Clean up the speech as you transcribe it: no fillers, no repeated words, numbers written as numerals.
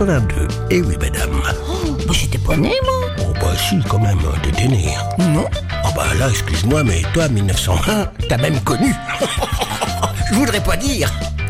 1982. Eh oui, madame. Oh, bah j'étais pas né, moi. Oh, bah si, quand même, t'étais né. Non. Oh, bah là, excuse-moi, mais toi, 1901, t'as même connu. Je voudrais pas dire.